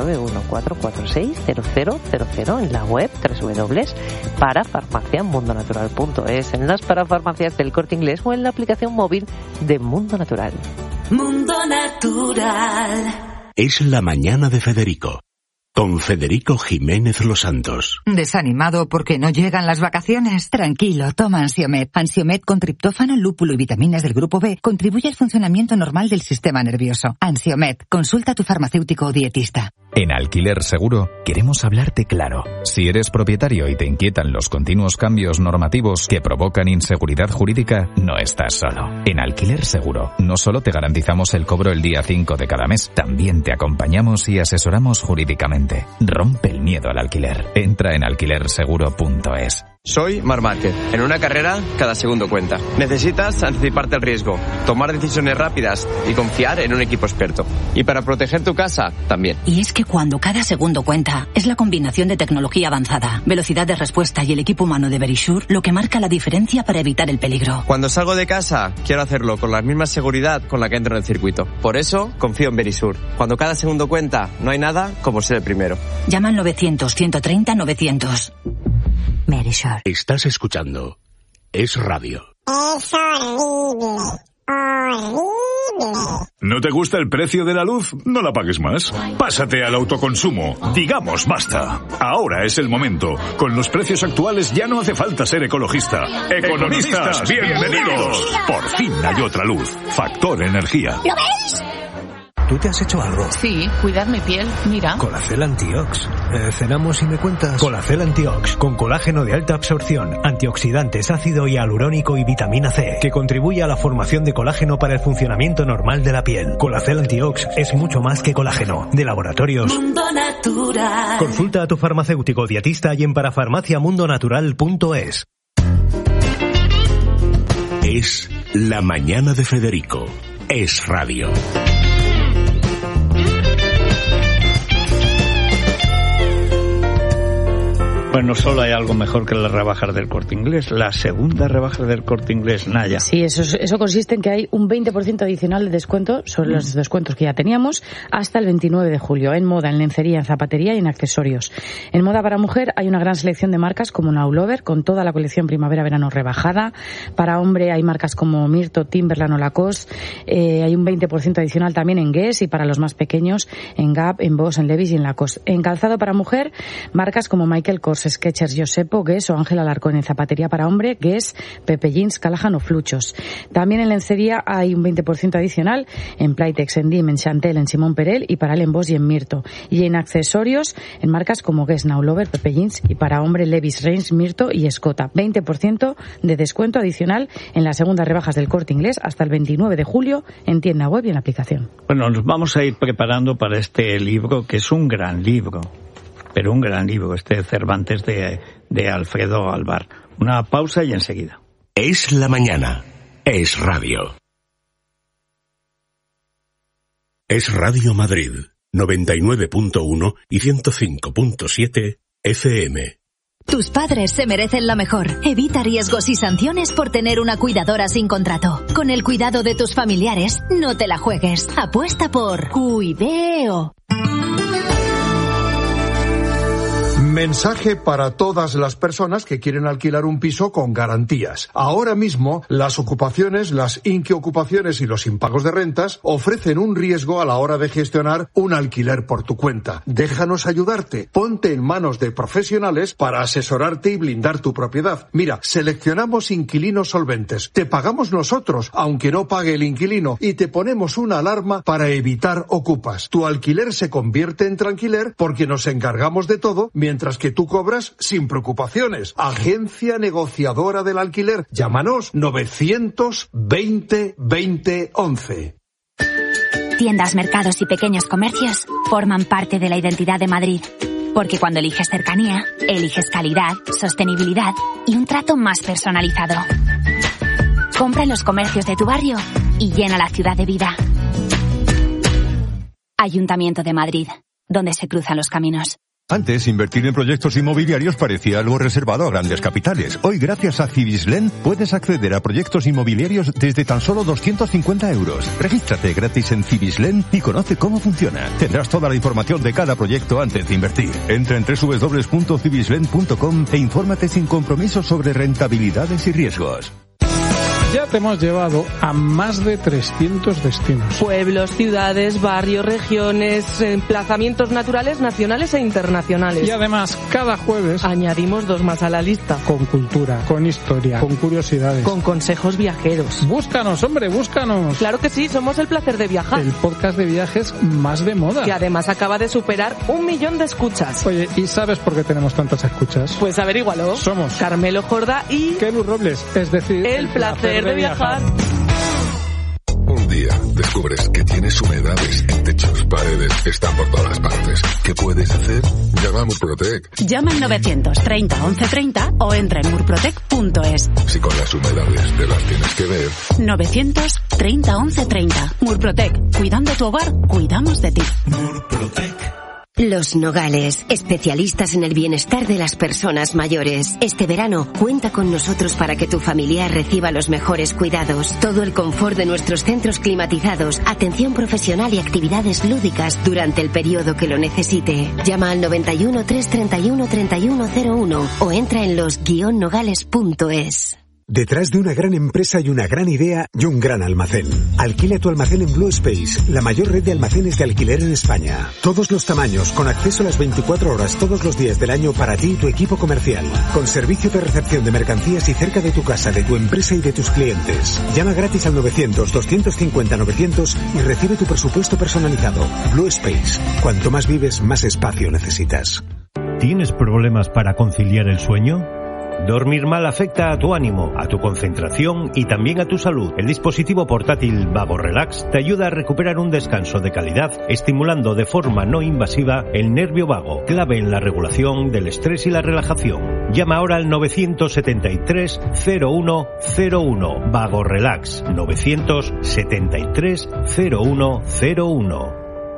914460000 en la web www.parafarmaciamundonatural.es, en las parafarmacias del Corte Inglés o en la aplicación móvil de Mundo Natural. Mundo Natural. Es la mañana de Federico, con Federico Jiménez Los Santos. ¿Desanimado porque no llegan las vacaciones? Tranquilo, toma Ansiomed. Ansiomed con triptófano, lúpulo y vitaminas del grupo B contribuye al funcionamiento normal del sistema nervioso. Ansiomed, consulta a tu farmacéutico o dietista. En Alquiler Seguro queremos hablarte claro. Si eres propietario y te inquietan los continuos cambios normativos que provocan inseguridad jurídica, no estás solo. En Alquiler Seguro no solo te garantizamos el cobro el día 5 de cada mes, también te acompañamos y asesoramos jurídicamente. Rompe el miedo al alquiler. Entra en alquilerseguro.es. Soy Marc Márquez. En una carrera, cada segundo cuenta. Necesitas anticiparte al riesgo, tomar decisiones rápidas y confiar en un equipo experto. Y para proteger tu casa, también. Y es que cuando cada segundo cuenta, es la combinación de tecnología avanzada, velocidad de respuesta y el equipo humano de Verisure lo que marca la diferencia para evitar el peligro. Cuando salgo de casa, quiero hacerlo con la misma seguridad con la que entro en el circuito. Por eso, confío en Verisure. Cuando cada segundo cuenta, no hay nada como ser el primero. Llama al 900-130-900. Verisure. Estás escuchando Es Radio. Es horrible. Horrible. ¿No te gusta el precio de la luz? No la pagues más. Pásate al autoconsumo. Digamos basta. Ahora es el momento. Con los precios actuales ya no hace falta ser ecologista. ¡Economistas, bienvenidos! Por fin hay otra luz. Factor Energía. ¿Lo ves? ¿Tú te has hecho algo? Sí, cuidar mi piel, mira. Colacel Antiox. Cenamos y me cuentas. Colacel Antiox, con colágeno de alta absorción, antioxidantes, ácido hialurónico y vitamina C, que contribuye a la formación de colágeno para el funcionamiento normal de la piel. Colacel Antiox es mucho más que colágeno. De Laboratorios Mundo Natural. Consulta a tu farmacéutico dietista y en parafarmaciamundonatural.es. Es la mañana de Federico. Es Radio. Bueno, solo hay algo mejor que las rebajas del Corte Inglés. La segunda rebaja del Corte Inglés, Naya. Sí, eso consiste en que hay un 20% adicional de descuento sobre los descuentos que ya teníamos hasta el 29 de julio, en moda, en lencería, en zapatería y en accesorios. En moda para mujer hay una gran selección de marcas como Now Lover, con toda la colección primavera-verano rebajada. Para hombre hay marcas como Mirto, Timberland o Lacoste. Hay un 20% adicional también en Guess, y para los más pequeños en Gap, en Boss, en Levi's y en Lacoste. En calzado para mujer, marcas como Michael Kors, Skechers Josepo, Guess o Ángel Alarcón. En zapatería para hombre, Guess, Pepe Jeans, Callahan o Fluchos. También en lencería hay un 20% adicional en Playtex, en Dim, en Chantel, en Simón Perel y para en Bosch y en Mirto. Y en accesorios en marcas como Guess, Now Lover, Pepe Jeans y para hombre Levi's, Reigns, Mirto y Escota. 20% de descuento adicional en las segundas rebajas del Corte Inglés hasta el 29 de julio en tienda web y en aplicación. Bueno, nos vamos a ir preparando para este libro, que es un gran libro, pero un gran libro, este Cervantes de Alfredo Alvar. Una pausa y enseguida. Es la mañana. Es radio. Es Radio Madrid, 99.1 y 105.7 FM. Tus padres se merecen lo mejor. Evita riesgos y sanciones por tener una cuidadora sin contrato. Con el cuidado de tus familiares, no te la juegues. Apuesta por Cuideo. Mensaje para todas las personas que quieren alquilar un piso con garantías. Ahora mismo, las ocupaciones, las inquiocupaciones y los impagos de rentas ofrecen un riesgo a la hora de gestionar un alquiler por tu cuenta. Déjanos ayudarte. Ponte en manos de profesionales para asesorarte y blindar tu propiedad. Mira, seleccionamos inquilinos solventes. Te pagamos nosotros, aunque no pague el inquilino, y te ponemos una alarma para evitar ocupas. Tu alquiler se convierte en tranquiler porque nos encargamos de todo, mientras que tú cobras sin preocupaciones. Agencia negociadora del alquiler. Llámanos 920 20 11. Tiendas, mercados y pequeños comercios forman parte de la identidad de Madrid. Porque cuando eliges cercanía, eliges calidad, sostenibilidad y un trato más personalizado. Compra en los comercios de tu barrio y llena la ciudad de vida. Ayuntamiento de Madrid, donde se cruzan los caminos. Antes, invertir en proyectos inmobiliarios parecía algo reservado a grandes capitales. Hoy, gracias a Cibislen, puedes acceder a proyectos inmobiliarios desde tan solo 250 euros. Regístrate gratis en Cibislen y conoce cómo funciona. Tendrás toda la información de cada proyecto antes de invertir. Entra en www.cibislen.com e infórmate sin compromiso sobre rentabilidades y riesgos. Ya te hemos llevado a más de 300 destinos. Pueblos, ciudades, barrios, regiones, emplazamientos naturales, nacionales e internacionales. Y además, cada jueves añadimos 2 más a la lista. Con cultura, con historia, con curiosidades, con consejos viajeros. Búscanos, hombre, búscanos. Claro que sí, somos El Placer de Viajar. El podcast de viajes más de moda. Que además acaba de superar 1 millón de escuchas. Oye, ¿y sabes por qué tenemos tantas escuchas? Pues averígualo. Somos Carmelo Jordá y Kelu Robles, es decir, El Placer de Viajar. Un día descubres que tienes humedades en techos, paredes, están por todas partes. ¿Qué puedes hacer? Llama a Murprotec. Llama al 930 1130 o entra en murprotec.es. Si con las humedades te las tienes que ver. 930 1130. Murprotec. Cuidando tu hogar, cuidamos de ti. Murprotec. Los Nogales, especialistas en el bienestar de las personas mayores. Este verano, cuenta con nosotros para que tu familiar reciba los mejores cuidados. Todo el confort de nuestros centros climatizados, atención profesional y actividades lúdicas durante el periodo que lo necesite. Llama al 91 331 3101 o entra en los-nogales.es. Detrás de una gran empresa hay una gran idea y un gran almacén. Alquila tu almacén en Blue Space, la mayor red de almacenes de alquiler en España. Todos los tamaños, con acceso a las 24 horas todos los días del año para ti y tu equipo comercial. Con servicio de recepción de mercancías y cerca de tu casa, de tu empresa y de tus clientes. Llama gratis al 900-250-900 y recibe tu presupuesto personalizado. Blue Space. Cuanto más vives, más espacio necesitas. ¿Tienes problemas para conciliar el sueño? Dormir mal afecta a tu ánimo, a tu concentración y también a tu salud. El dispositivo portátil Vago Relax te ayuda a recuperar un descanso de calidad, estimulando de forma no invasiva el nervio vago, clave en la regulación del estrés y la relajación. Llama ahora al 973 0101. Vago Relax 973 0101.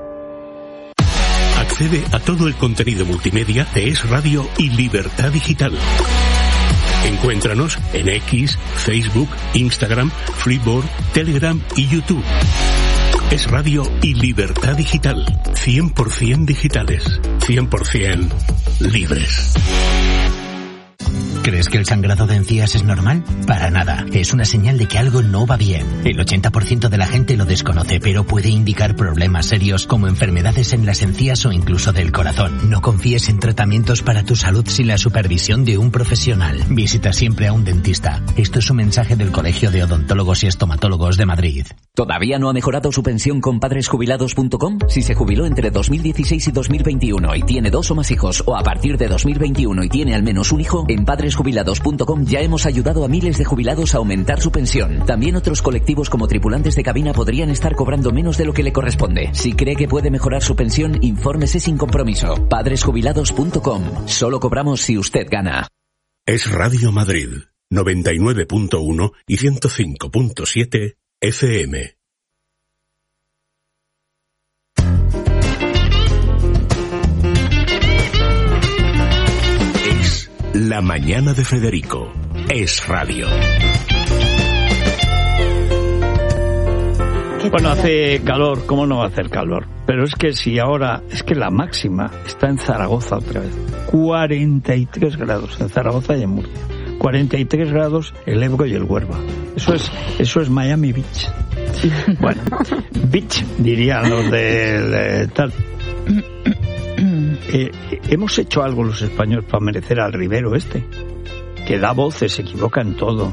Accede a todo el contenido multimedia de Es Radio y Libertad Digital. Encuéntranos en X, Facebook, Instagram, Freeboard, Telegram y YouTube. Es Radio y Libertad Digital. 100% digitales. 100% libres. ¿Crees que el sangrado de encías es normal? Para nada. Es una señal de que algo no va bien. El 80% de la gente lo desconoce, pero puede indicar problemas serios como enfermedades en las encías o incluso del corazón. No confíes en tratamientos para tu salud sin la supervisión de un profesional. Visita siempre a un dentista. Esto es un mensaje del Colegio de Odontólogos y Estomatólogos de Madrid. ¿Todavía no ha mejorado su pensión con padresjubilados.com? Si se jubiló entre 2016 y 2021 y tiene 2 o más hijos, o a partir de 2021 y tiene al menos un hijo, en padresjubilados.com ya hemos ayudado a miles de jubilados a aumentar su pensión. También otros colectivos como tripulantes de cabina podrían estar cobrando menos de lo que le corresponde. Si cree que puede mejorar su pensión, infórmese sin compromiso. Padresjubilados.com. Solo cobramos si usted gana. Es Radio Madrid, 99.1 y 105.7 FM. Es La Mañana de Federico. Es radio. Bueno, hace calor, ¿cómo no va a hacer calor? Pero es que si ahora, es que la máxima está en Zaragoza otra vez. 43 grados en Zaragoza y en Murcia. 43 grados el Ebro y el Huelva. Eso es Miami Beach. Bueno, Beach dirían los de tal. Hemos hecho algo los españoles para merecer al Rivero este, que da voces, se equivoca en todo.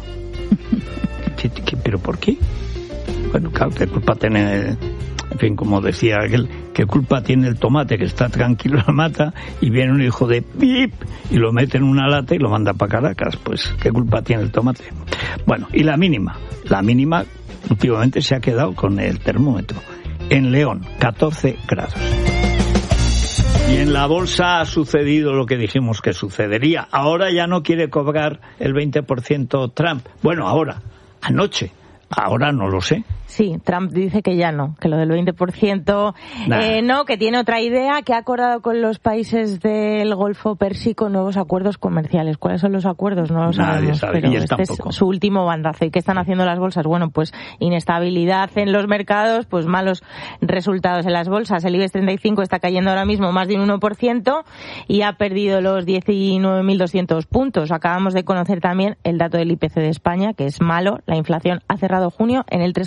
¿Pero por qué? Bueno, claro, ¿qué culpa tiene? En fin, como decía aquel, ¿qué culpa tiene el tomate que está tranquilo en la mata y viene un hijo de pip y lo mete en una lata y lo manda para Caracas? Pues, ¿qué culpa tiene el tomate? Bueno, y la mínima últimamente se ha quedado con el termómetro. En León, 14 grados. Y en la bolsa ha sucedido lo que dijimos que sucedería. Ahora ya no quiere cobrar el 20% Trump. Bueno, anoche. Ahora no lo sé. Sí, Trump dice que ya no, que lo del 20% no, que tiene otra idea, que ha acordado con los países del Golfo Pérsico nuevos acuerdos comerciales. ¿Cuáles son los acuerdos? No lo sabemos, pero este es su último bandazo. ¿Y qué están haciendo las bolsas? Bueno, pues inestabilidad en los mercados, pues malos resultados en las bolsas. El IBEX 35 está cayendo ahora mismo más de un 1% y ha perdido los 19.200 puntos. Acabamos de conocer también el dato del IPC de España, que es malo. La inflación ha cerrado junio en el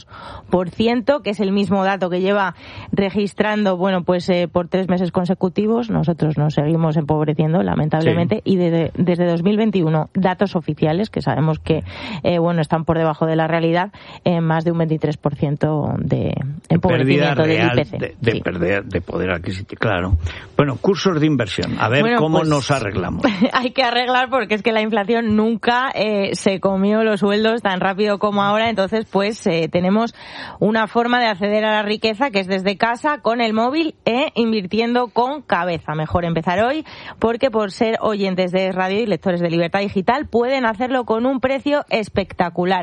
3,2%, que es el mismo dato que lleva registrando, por 3 meses consecutivos. Nosotros nos seguimos empobreciendo, lamentablemente, sí. Y desde 2021, datos oficiales, que sabemos que, están por debajo de la realidad, más de un 23% de empobrecimiento del IPC. Pérdida de poder adquisitivo, claro. Bueno, cursos de inversión. A ver cómo nos arreglamos. Hay que arreglar porque es que la inflación nunca se comió los sueldos tan rápido como ahora. Entonces, tenemos una forma de acceder a la riqueza que es desde casa, con el móvil invirtiendo con cabeza. Mejor empezar hoy, porque por ser oyentes de radio y lectores de Libertad Digital pueden hacerlo con un precio espectacular.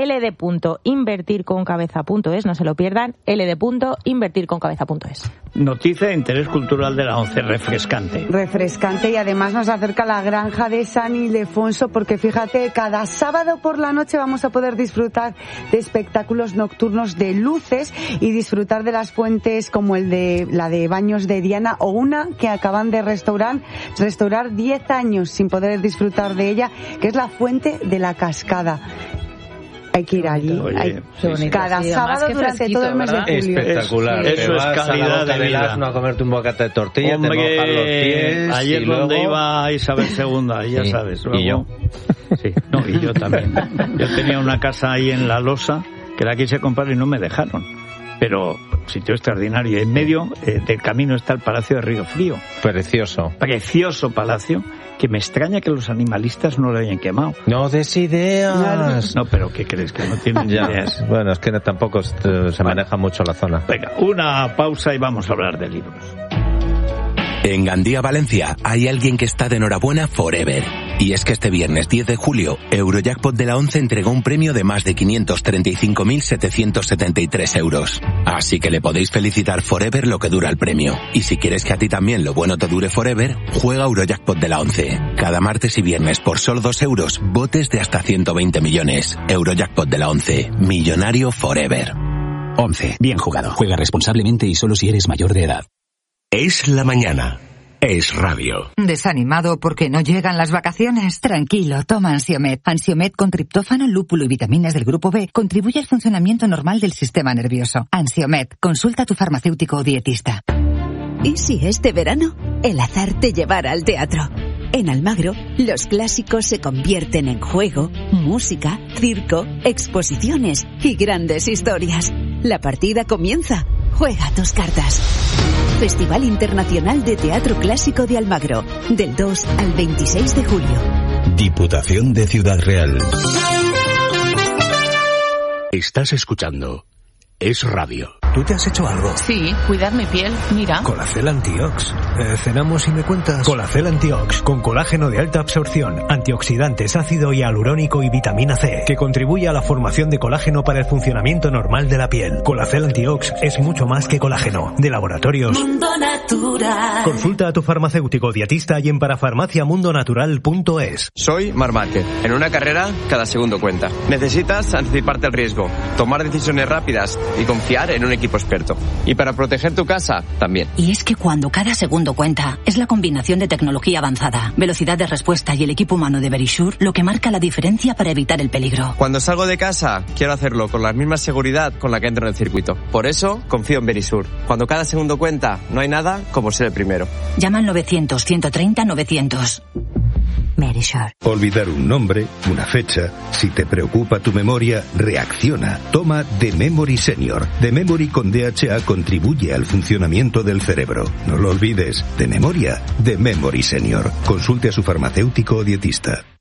ld.invertirconcabeza.es, no se lo pierdan, ld.invertirconcabeza.es. Noticia de interés cultural de la ONCE, refrescante. Refrescante, y además nos acerca la granja de San Ildefonso, porque fíjate, cada sábado por la noche vamos a poder disfrutar de espectáculos nocturnos de luces y disfrutar de las fuentes como la de baños de Diana, o una que acaban de restaurar 10 años sin poder disfrutar de ella, que es la Fuente de la Cascada. Hay que ir allí. Cada sábado durante todo el mes de julio. Espectacular. Eso es calidad de vida. A comerte un bocata de tortilla, te mojas los pies. Ayer donde iba Isabel II, ya sabes. Luego, y yo. Sí, y yo también. Yo tenía una casa ahí en La Losa que la quise comprar y no me dejaron. Pero sitio extraordinario. En medio del camino está el Palacio de Río Frío. Precioso palacio, que me extraña que los animalistas no lo hayan quemado. No des ideas. No, pero ¿qué crees? Que no tienen ideas. Bueno, es que tampoco se maneja mucho la zona. Venga, una pausa y vamos a hablar de libros. En Gandía, Valencia, hay alguien que está de enhorabuena forever. Y es que este viernes 10 de julio, Eurojackpot de la ONCE entregó un premio de más de 535.773 euros. Así que le podéis felicitar forever lo que dura el premio. Y si quieres que a ti también lo bueno te dure forever, juega Eurojackpot de la ONCE. Cada martes y viernes por solo 2 euros, botes de hasta 120 millones. Eurojackpot de la ONCE. Millonario forever. 11. Bien jugado. Juega responsablemente y solo si eres mayor de edad. Es la mañana. Es radio. ¿Desanimado porque no llegan las vacaciones? Tranquilo, toma Ansiomed. Ansiomed con triptófano, lúpulo y vitaminas del grupo B contribuye al funcionamiento normal del sistema nervioso. Ansiomed, consulta a tu farmacéutico o dietista. ¿Y si este verano el azar te llevara al teatro? En Almagro, los clásicos se convierten en juego, música, circo, exposiciones y grandes historias. La partida comienza. Juega tus cartas. Festival Internacional de Teatro Clásico de Almagro, del 2 al 26 de julio. Diputación de Ciudad Real. Estás escuchando Es Radio. ¿Tú te has hecho algo? Sí, cuidar mi piel, mira. Colacel Antiox. ¿Cenamos y me cuentas? Colacel Antiox, con colágeno de alta absorción, antioxidantes, ácido hialurónico y vitamina C, que contribuye a la formación de colágeno para el funcionamiento normal de la piel. Colacel Antiox es mucho más que colágeno. De Laboratorios Mundo Natural. Consulta a tu farmacéutico dietista y en parafarmaciamundonatural.es. Soy Mar Márquez. En una carrera, cada segundo cuenta. Necesitas anticiparte al riesgo, tomar decisiones rápidas y confiar en un equipo experto. Y para proteger tu casa, también. Y es que cuando cada segundo cuenta, es la combinación de tecnología avanzada, velocidad de respuesta y el equipo humano de Verisure lo que marca la diferencia para evitar el peligro. Cuando salgo de casa, quiero hacerlo con la misma seguridad con la que entro en el circuito. Por eso, confío en Verisure. Cuando cada segundo cuenta, no hay nada como ser el primero. Llama al 900-130-900. Verisure. Olvidar un nombre, una fecha. Si te preocupa tu memoria, reacciona. Toma The Memory Senior. The Memory con DHA contribuye al funcionamiento del cerebro. No lo olvides. De memoria, The Memory Senior. Consulte a su farmacéutico o dietista.